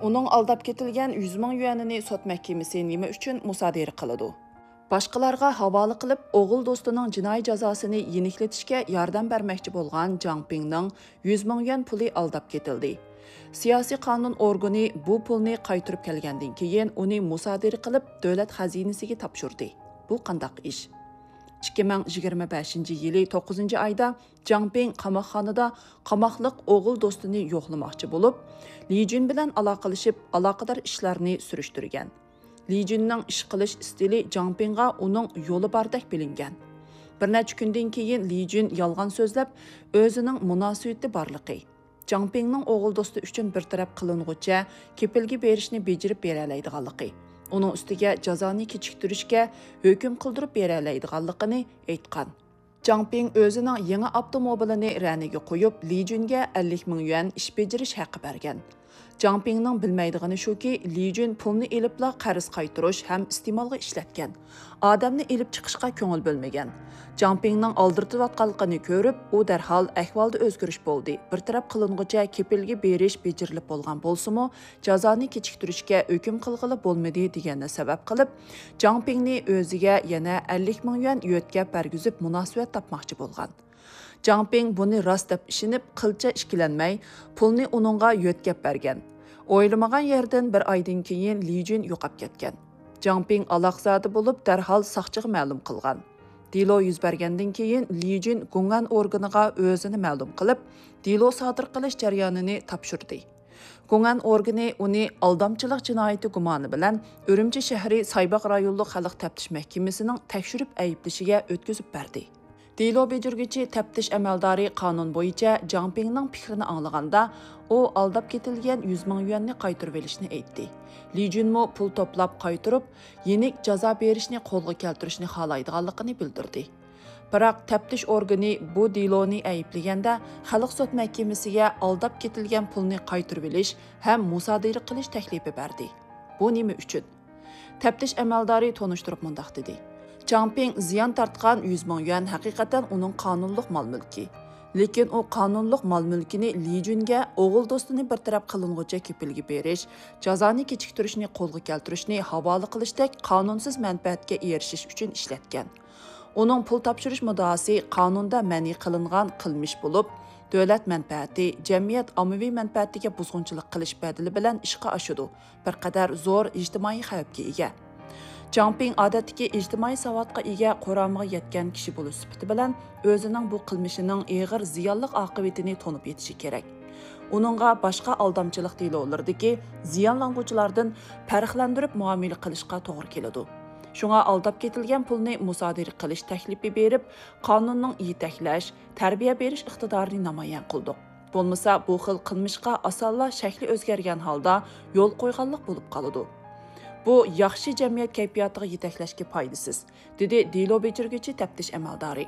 Uning aldab ketilgan 100 ming yuanini sot mahkamasi nima uchun musodara qiladi? Boshqalarga havola qilib, o'g'il do'stining jinoiy jazosini yeniklatishga yordam bermoqchi bo'lgan Jang Pingning 100 ming yuan puli aldab ketildi. Siyosiy qonun organi bu pulni qaytarib kelgandan keyin uni musodara qilib, davlat xazinasiga topshirdi. Bu qandaq ish? 2025-yili 9-oyda Jang Ping qamoqxonada qamoqliq o'g'il do'stini yo'qlamoqchi bo'lib, Li Jun bilan aloqalashib, aloqador ishlarni surishtirgan. Li Junning ish qilish stili Jang Pingga uning yo'li bordek bilingan. Bir necha kundan keyin Li Jun yolg'on so'zlab, o'zining munosabati borligi, Jang Pingning o'g'il do'sti uchun bir taraf qilingucha kepilga berishni bejarib bera oladiganligi, uning ustiga jazoni kechiktirishga hukm qildirib bera oladiganligini aytgan. Jang Ping o'zining yangi avtomobilini raniga qo'yib, Li Junga 50 ming yuan ish bejirish haqi bergan. Jang Pingning bilmaydigani shuki, Li Jun pulni elibla qarz qaytirish ham iste'molga ishlatgan. Odamni elib chiqishga ko'ngil bo'lmagan. Jang Pingning oldirtayotganligini ko'rib, u darhol ahvolda o'zgarish bo'ldi. Bir taraf qilingucha kepilga berish bejirilib bo'lgan bo'lsa-mu, jazoni kechiktirishga hukm qilg'ili bo'lmadi deganni sabab qilib, Jang Pingni o'ziga yana 50 ming yuan yo'tkab bergizib munosabat topmoqchi bo'lgan. Jang Ping buni rost deb ishinib, qilcha ishkilanmay, pulni uningga yo'tkab bergan. O'ylamagan yerdan bir oydan keyin Li Jun yo'qab ketgan. Jang Ping aloqzodi bo'lib, darhol soqchiga ma'lum qilgan. Dilo yuz bergandan keyin Li Jun Gungan organiga o'zini ma'lum qilib, dilo sodir qilish jarayonini topshirdi. Gungan organi uni aldamchilik jinoyati gumoni bilan Urumchi shahri Saybaq rayonlik xalq taftish mahkamasining tekshirib ayblashiga o'tkazib berdi. Dilo bejirgichi taftish amaldori qonun bo'yicha Jang Pingning fikrini anglaganda, u aldab ketilgan 100 ming yuanni qaytarib olishni aytdi. Li Junmo pul to'plab qaytarib, yenik jazo berishni qo'lga keltirishni xohlaydiganligini bildirdi. Biroq taftish organi bu Diloni ayblaganda, xalq sud mahkamasiga aldab ketilgan pulni qaytarib olish ham musodara qilish taklifi berdi. Bu nima uchun? Taftish amaldori tonishtirib mundaq dedi. Jang Ping ziyon tortgan 100 ming yuan haqiqatan uning qonunliq mol-mulki. Lekin u qonunliq mol-mulkini Li Junga o'g'il do'stini bir taraf qilingucha kepilga berish, jazoni kechiktirishni qo'lga keltirishni havola qilishdek qonunsiz manfaatga erishish uchun ishlatgan. Uning pul topshirish muddaosi qonunda ma'ni qilingan qilmish bo'lib, davlat manfaati, jamiyat ommaviy manfaatiga buzg'unchilik qilish badili bilan ishga oshadi. Bir qadar zo'r ijtimoiy xavfga ega. Jang Ping odatdagi ijtimoiy savodga ega qo'ramiga yetgan kishi bo'lish sifati bilan o'zining bu qilmishining og'ir ziyonli oqibatini to'nib yetishi kerak. Uningga boshqa aldamchilik delolardagi ziyonlanuvchilardan farqlantirib muomala qilishga to'g'ri keladi. Shunga aldab ketilgan pulni musodara qilish taklifi berib, qonunning yetaklash, tarbiya berish iqtidorini namoyon qildik. Bo'lmasa bu xil qilmishga asalla shakli o'zgargan holda yo'l qo'yganlik bo'lib qoladi. Bu yaxshi jamiyat kayfiyatiga yetaklashga foydasiz, dedi dilo bejirgichi taftish amaldori.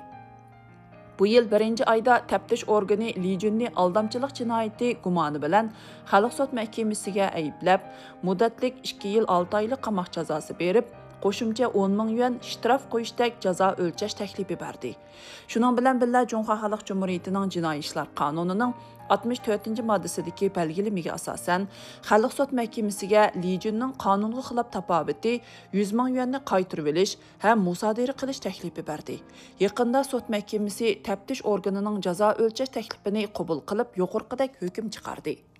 Bu yil 1-oyda taftish organi Li Junni aldamchilik jinoyati gumoni bilan xalq sud mahkamasiga ayblab, muddatlik 2 yil 6 oylik qamoq jazosi berib, qo'shimcha 10 ming yuan shtraf qo'yishdek jazo o'lchash taklifi berdi. Shuning bilan birga Junxo Xalq Jumhuriyatining jinoiy ishlar qonunining 64-moddasidagi belgilamaga asosan xalq sud mahkamasiga Li Junning qonunga xilof tapovati 100 ming yuanni qaytarib olish ham musodara qilish taklifi berdi. Yaqinda sud mahkamasi taftish organining jazo o'lchash taklifini qabul qilib, yuqorqidek hukm chiqardi.